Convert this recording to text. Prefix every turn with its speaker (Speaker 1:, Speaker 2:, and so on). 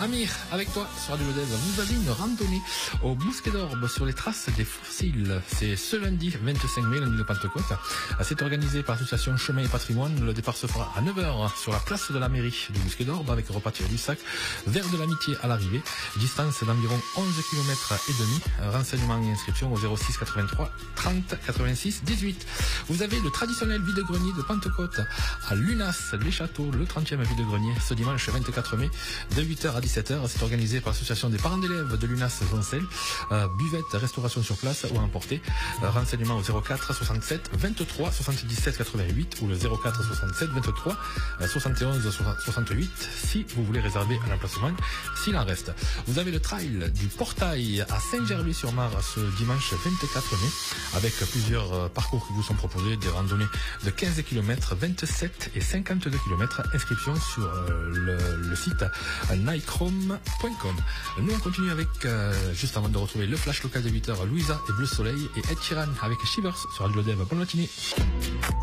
Speaker 1: Amir, avec toi sur Radio Dev, vous avez une randonnée au Bousquet d'Orbe sur les traces des fossiles. C'est ce lundi 25 mai, lundi de Pentecôte. C'est organisé par l'association Chemin et Patrimoine. Le départ se fera à 9 h sur la place de la mairie du Bousquet d'Orbe avec repas tiré du sac, vers de l'amitié à l'arrivée. Distance d'environ 11 km et demi. Renseignements et inscriptions au 06 83 30 86 18. Vous avez le traditionnel vide-grenier de Pentecôte à Lunas, les Châteaux, le 30e vide-grenier, ce dimanche 24 mai, de 8 h à 17 h. C'est organisé par l'association des parents d'élèves de Lunas Joncel. Buvette, restauration sur place ou à emporter. Renseignements au 04 67 23 77 88 ou le 04 67 23 71 68 si vous voulez réserver un emplacement, s'il en reste. Vous avez le trail du Portail à Saint-Gervais-sur-Mar ce dimanche 24 mai avec plusieurs parcours qui vous sont proposés, des randonnées de 15 km, 27 et 52 km. Inscription sur le site nichrome.com. Nous on continue avec, juste avant de retrouver le flash local de 8 h, Louisa et Bleu Soleil et Ed Sheeran avec Shivers sur Radio Dev. Bonne matinée.